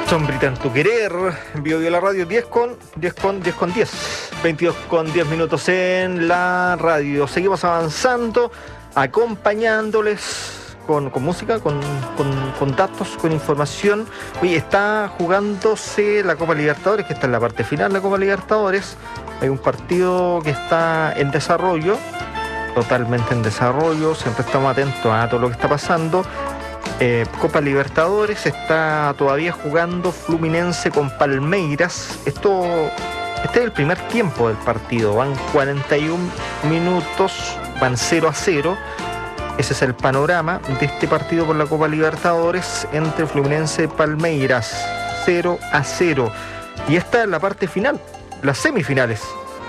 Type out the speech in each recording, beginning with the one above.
Sombrita en tu querer, Bio la radio 10 con 10, 22 con 10 minutos en la radio. Seguimos avanzando, acompañándoles con música, con datos, con información. Hoy está jugándose la Copa Libertadores, que está en la parte final de la Copa Libertadores. Hay un partido que está en desarrollo, totalmente en desarrollo, siempre estamos atentos a todo lo que está pasando. Copa Libertadores, está todavía jugando Fluminense con Palmeiras. Este es el primer tiempo del partido, van 41 minutos, van 0-0. Ese es el panorama de este partido por la Copa Libertadores entre Fluminense y Palmeiras, 0-0. Y esta es la parte final, las semifinales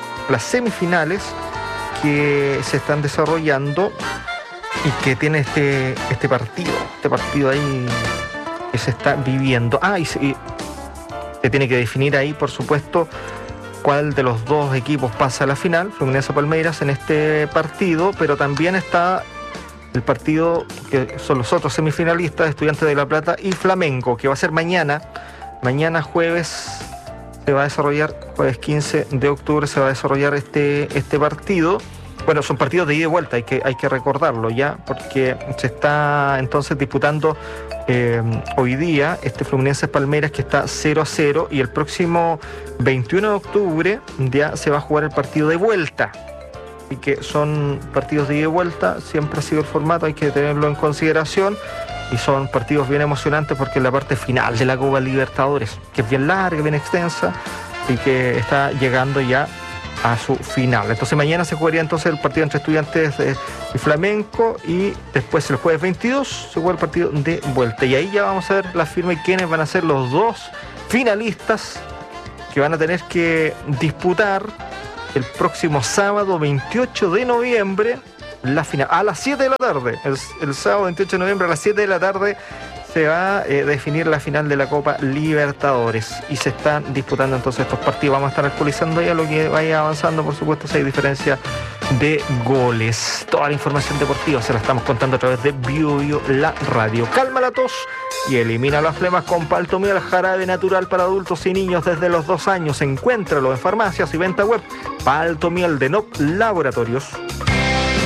que se están desarrollando y que tiene este partido ahí que se está viviendo. Y se tiene que definir ahí, por supuesto, cuál de los dos equipos pasa a la final, Fluminense o Palmeiras en este partido, pero también está el partido que son los otros semifinalistas, Estudiantes de La Plata y Flamengo, que va a ser mañana jueves. Se va a desarrollar, jueves 15 de octubre se va a desarrollar este partido. Bueno, son partidos de ida y vuelta, hay que recordarlo ya, porque se está entonces disputando hoy día este Fluminense Palmeiras, que está 0-0, y el próximo 21 de octubre ya se va a jugar el partido de vuelta. Y que son partidos de ida y vuelta, siempre ha sido el formato, hay que tenerlo en consideración, y son partidos bien emocionantes porque es la parte final de la Copa Libertadores, que es bien larga, bien extensa, y que está llegando ya a su final. Entonces mañana se jugaría entonces el partido entre Estudiantes y Flamengo, y después el jueves 22 se juega el partido de vuelta, y ahí ya vamos a ver la firma y quiénes van a ser los dos finalistas que van a tener que disputar el próximo sábado 28 de noviembre la final, a las 7 de la tarde. El sábado 28 de noviembre a las 7 de la tarde se va a definir la final de la Copa Libertadores, y se están disputando entonces estos partidos. Vamos a estar actualizando ya lo que vaya avanzando, por supuesto, si hay diferencia de goles. Toda la información deportiva se la estamos contando a través de Bio la radio. Calma la tos y elimina las flemas con Paltomiel, jarabe natural para adultos y niños desde los 2 años. Encuéntralo en farmacias y venta web. Paltomiel de NOP Laboratorios.